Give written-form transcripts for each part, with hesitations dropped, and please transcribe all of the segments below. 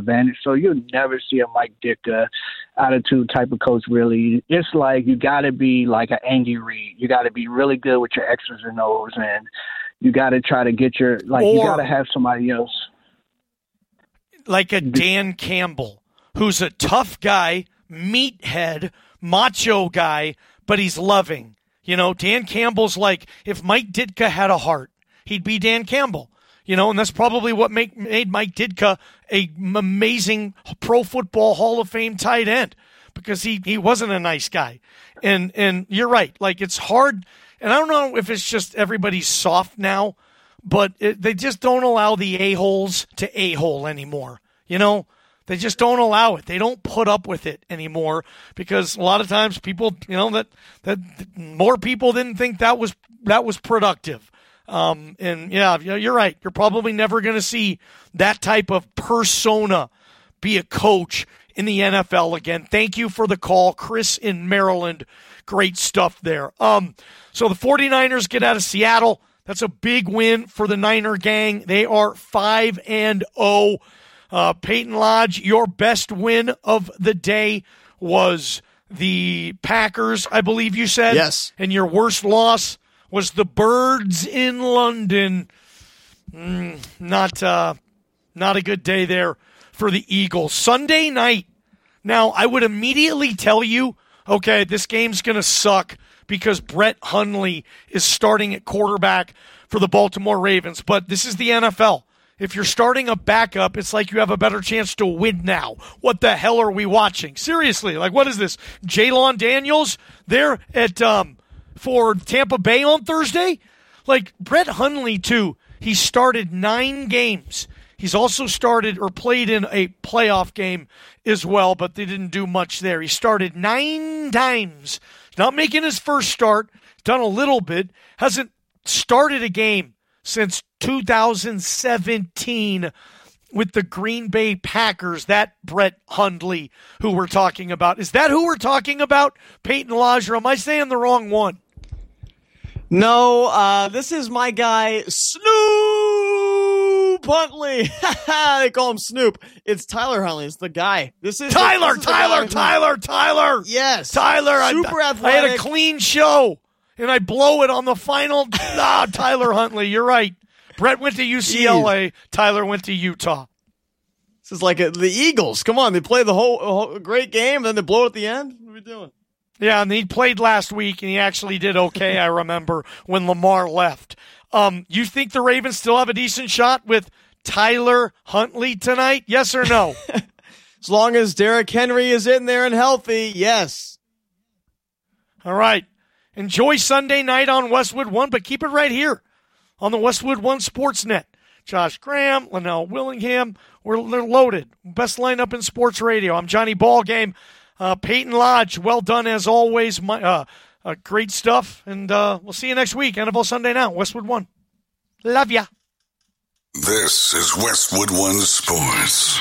advantage. So you'll never see a Mike Ditka attitude type of coach, really. It's like you got to be like an Andy Reid. You got to be really good with your X's and O's, and you got to try to get you got to have somebody else. Like a Dan Campbell, who's a tough guy, meathead, macho guy, but he's loving. Dan Campbell's like, if Mike Ditka had a heart, he'd be Dan Campbell. And that's probably what made Mike Ditka an amazing Pro Football Hall of Fame tight end, because he wasn't a nice guy. And you're right. Like, it's hard. And I don't know if it's just everybody's soft now, but they just don't allow the a-holes to a-hole anymore. They just don't allow it. They don't put up with it anymore, because a lot of times people, that more people didn't think that was productive. And yeah, you're right. You're probably never going to see that type of persona be a coach in the NFL again. Thank you for the call, Chris in Maryland. Great stuff there. So the 49ers get out of Seattle. That's a big win for the Niner gang. They are 5-0. Peyton Lodge, your best win of the day was the Packers, I believe you said. Yes. And your worst loss was the Birds in London. Not a good day there for the Eagles. Sunday night. Now, I would immediately tell you, okay, this game's going to suck because Brett Hundley is starting at quarterback for the Baltimore Ravens. But this is the NFL. If you're starting a backup, it's like you have a better chance to win now. What the hell are we watching? Seriously, like, what is this? Jaylon Daniels there at for Tampa Bay on Thursday? Like, Brett Hundley, too, he started 9 games. He's also started or played in a playoff game as well, but they didn't do much there. He started 9 times. He's not making his first start. Done a little bit. Hasn't started a game since 2017 with the Green Bay Packers. That Brett Hundley who we're talking about. Is that who we're talking about, Peyton Lodge, or am I saying the wrong one? No, this is my guy, Snoop Huntley. They call him Snoop. It's Tyler Huntley. It's the guy. Tyler. Yes. Tyler. Super athletic. I had a clean show, and I blow it on the final. Tyler Huntley. You're right. Brett went to UCLA. Tyler went to Utah. This is like the Eagles. Come on. They play the whole great game, and then they blow it at the end. What are we doing? Yeah, and he played last week, and he actually did okay, I remember, when Lamar left. You think the Ravens still have a decent shot with Tyler Huntley tonight? Yes or no? As long as Derrick Henry is in there and healthy, yes. All right. Enjoy Sunday night on Westwood One, but keep it right here on the Westwood One Sportsnet. Josh Graham, Linnell Willingham, they're loaded. Best lineup in sports radio. I'm Johnny Ballgame. Peyton Lodge, well done as always. Great stuff. And we'll see you next week. NFL Sunday Now, Westwood One. Love ya. This is Westwood One Sports.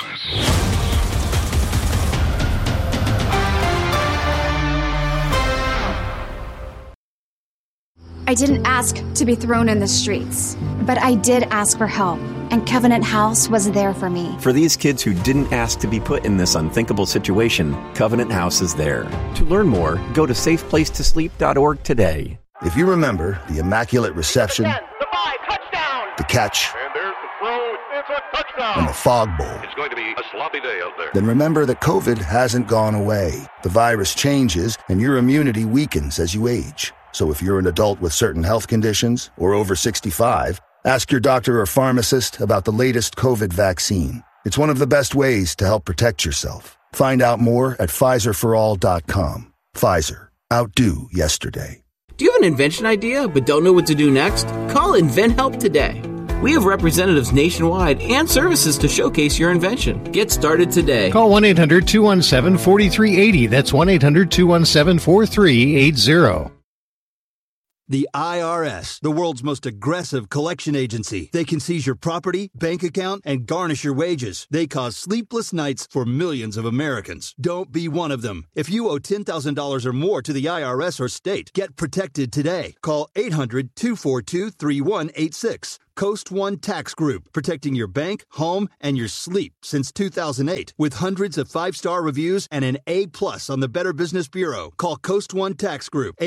I didn't ask to be thrown in the streets, but I did ask for help, and Covenant House was there for me. For these kids who didn't ask to be put in this unthinkable situation, Covenant House is there. To learn more, go to safeplacetosleep.org today. If you remember the Immaculate Reception, the catch, and there's the throw, it's a touchdown, and the Fog Bowl, it's going to be a sloppy day out there. Then remember that COVID hasn't gone away. The virus changes, and your immunity weakens as you age. So if you're an adult with certain health conditions or over 65, ask your doctor or pharmacist about the latest COVID vaccine. It's one of the best ways to help protect yourself. Find out more at PfizerForAll.com. Pfizer. Outdo yesterday. Do you have an invention idea but don't know what to do next? Call InventHelp today. We have representatives nationwide and services to showcase your invention. Get started today. Call 1-800-217-4380. That's 1-800-217-4380. The IRS, the world's most aggressive collection agency. They can seize your property, bank account, and garnish your wages. They cause sleepless nights for millions of Americans. Don't be one of them. If you owe $10,000 or more to the IRS or state, get protected today. Call 800-242-3186. Coast One Tax Group, protecting your bank, home, and your sleep since 2008. With hundreds of 5-star reviews and an A+ on the Better Business Bureau. Call Coast One Tax Group,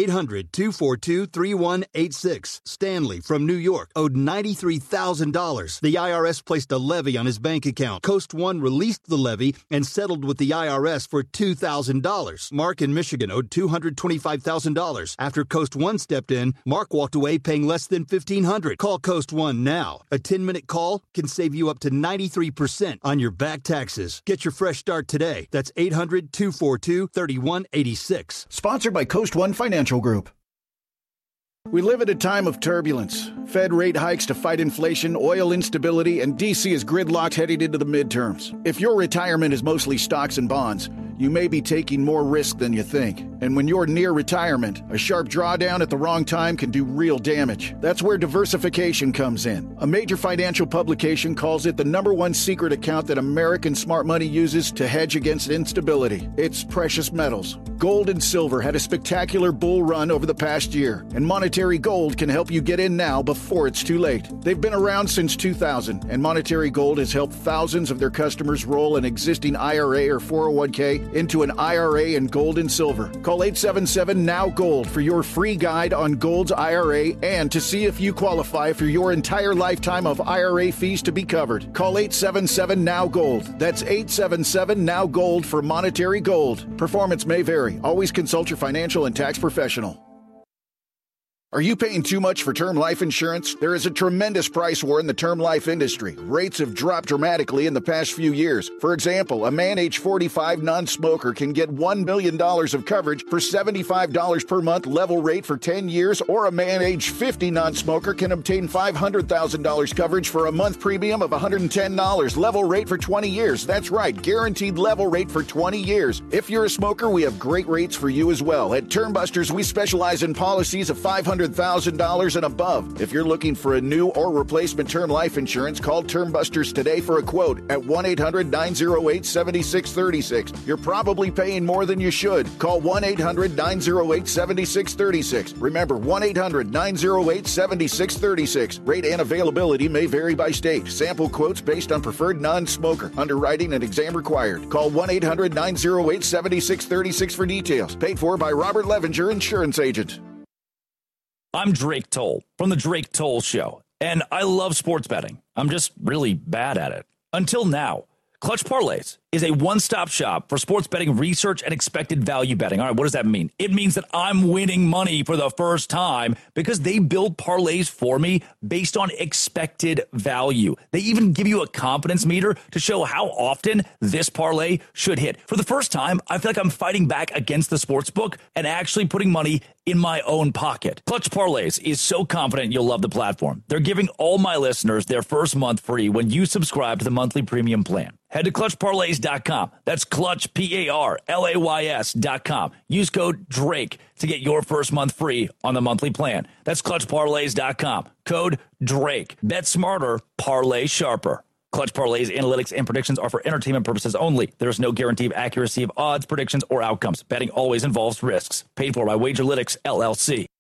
800-242-3186. Stanley from New York owed $93,000. The IRS placed a levy on his bank account. Coast One released the levy and settled with the IRS for $2,000. Mark in Michigan owed $225,000. After Coast One stepped in, Mark walked away paying less than $1,500. Call Coast One now. A 10-minute call can save you up to 93% on your back taxes. Get your fresh start today. That's 800-242-3186. Sponsored by Coast One Financial Group. We live at a time of turbulence. Fed rate hikes to fight inflation, oil instability, and D.C. is gridlocked heading into the midterms. If your retirement is mostly stocks and bonds, you may be taking more risk than you think. And when you're near retirement, a sharp drawdown at the wrong time can do real damage. That's where diversification comes in. A major financial publication calls it the #1 secret account that American smart money uses to hedge against instability. It's precious metals. Gold and silver had a spectacular bull run over the past year, and Monetary Gold can help you get in now before it's too late. They've been around since 2000, and Monetary Gold has helped thousands of their customers roll an existing IRA or 401k into an IRA in gold and silver. Call 877-NOW-GOLD for your free guide on Gold's IRA and to see if you qualify for your entire lifetime of IRA fees to be covered. Call 877-NOW-GOLD. That's 877-NOW-GOLD for Monetary Gold. Performance may vary. Always consult your financial and tax professional. Are you paying too much for term life insurance? There is a tremendous price war in the term life industry. Rates have dropped dramatically in the past few years. For example, a man age 45 non-smoker can get $1 million of coverage for $75 per month level rate for 10 years, or a man age 50 non-smoker can obtain $500,000 coverage for a month premium of $110 level rate for 20 years. That's right, guaranteed level rate for 20 years. If you're a smoker, we have great rates for you as well. At Termbusters, we specialize in policies of $500,000 and above. If you're looking for a new or replacement term life insurance, call Termbusters today for a quote at 1-800-908-7636. You're probably paying more than you should. Call 1-800-908-7636. Remember, 1-800-908-7636. Rate and availability may vary by state. Sample quotes based on preferred non-smoker. Underwriting and exam required. Call 1-800-908-7636 for details. Paid for by Robert Levenger, Insurance Agent. I'm Drake Toll from The Drake Toll Show, and I love sports betting. I'm just really bad at it. Until now. Clutch Parlays is a one-stop shop for sports betting research and expected value betting. All right, what does that mean? It means that I'm winning money for the first time because they build parlays for me based on expected value. They even give you a confidence meter to show how often this parlay should hit. For the first time, I feel like I'm fighting back against the sports book and actually putting money in my own pocket. Clutch Parlays is so confident you'll love the platform. They're giving all my listeners their first month free when you subscribe to the monthly premium plan. Head to ClutchParlays.com. That's Clutch, PARLAYS.com. Use code DRAKE to get your first month free on the monthly plan. That's ClutchParlays.com. Code DRAKE. Bet smarter, parlay sharper. Clutch Parlays analytics and predictions are for entertainment purposes only. There is no guarantee of accuracy of odds, predictions, or outcomes. Betting always involves risks. Paid for by Wagerlytics, LLC.